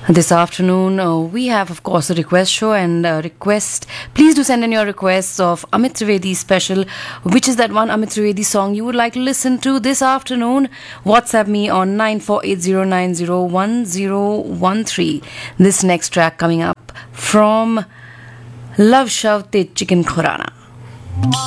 This afternoon, we have, of course, a request show and request. Please do send in your requests of Amit Trivedi special, which is that one Amit Trivedi song you would like to listen to this afternoon. WhatsApp me on 9480901013. This next track coming up from Love Shavte Chicken Khorana.